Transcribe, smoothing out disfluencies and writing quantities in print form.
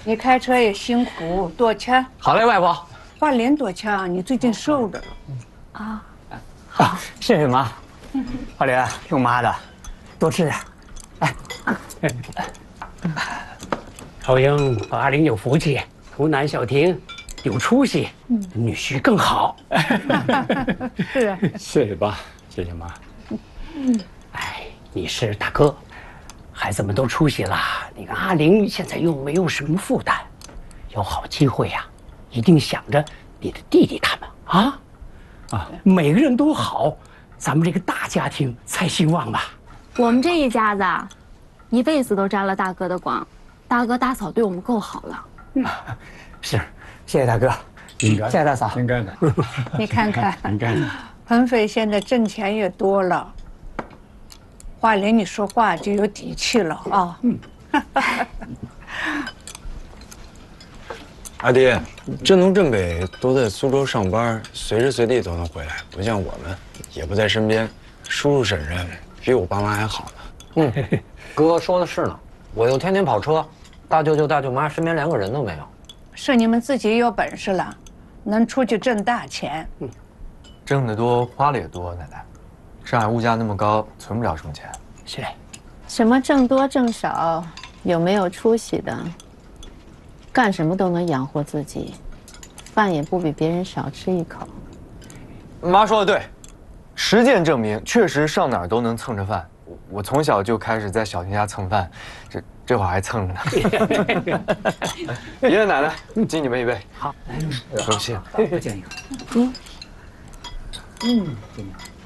你开车也辛苦，多吃。 好嘞，外婆。 华莲多吃啊，你最近瘦了。啊， 好，谢谢妈。华莲，听妈的，多吃点。哎， 朝英和阿玲有福气，图南小婷有出息，女婿更好。 是啊， 谢谢爸，谢谢妈。 哎，你是大哥，孩子们都出息了，那个阿玲现在又没有什么负担，有好机会呀，一定想着你的弟弟他们啊，每个人都好，咱们这个大家庭才兴旺吧。 我们这一家子啊，一辈子都沾了大哥的光，大哥大嫂对我们够好了。 是，谢谢大哥，应该，谢谢大嫂， 应该的。 你看看， 应该的。 鹏飞现在挣钱也多了，华莲你说话就有底气了啊。 阿爹，镇东镇北都在苏州上班，随时随地都能回来，不像我们，也不在身边。叔叔婶婶比我爸妈还好呢。 哥说的是呢，我又天天跑车，大舅舅大舅妈身边连个人都没有。 是你们自己有本事了，能出去挣大钱。 挣得多，花的也多。奶奶，上海物价那么高，存不了什么钱。 是。 什么挣多挣少，有没有出息的，干什么都能养活自己，饭也不比别人少吃一口。 妈说的对，实践证明，确实上哪儿都能蹭着饭。我从小就开始在小婷家蹭饭，这会儿还蹭着呢。爷爷奶奶，敬你们一杯。 好， 多谢。 我敬一个。 敬你。